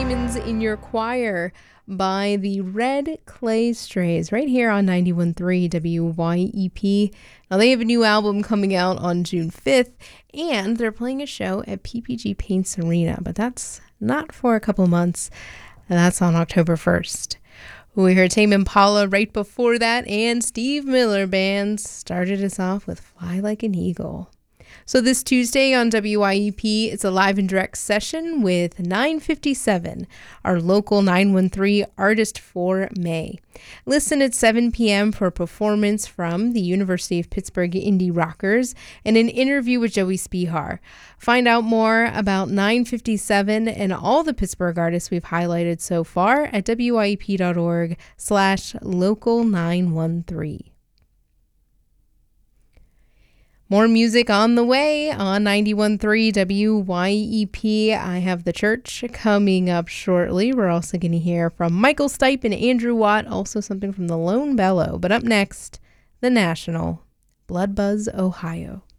Demons in Your Choir by the Red Clay Strays right here on 91.3 WYEP. Now, they have a new album coming out on June 5th, and they're playing a show at PPG Paints Arena, but that's not for a couple months, and that's on October 1st. We heard Tame Impala right before that, and Steve Miller Band started us off with Fly Like an Eagle. So this Tuesday on WYEP, it's a live and direct session with 957, our local 913 artist for May. Listen at 7 p.m. for a performance from the University of Pittsburgh Indie Rockers and an interview with Joey Spihar. Find out more about 957 and all the Pittsburgh artists we've highlighted so far at wyep.org/local913. More music on the way on 91.3 WYEP. I have The Church coming up shortly. We're also going to hear from Michael Stipe and Andrew Watt, also something from the Lone Bellow. But up next, The National, Blood Buzz, Ohio.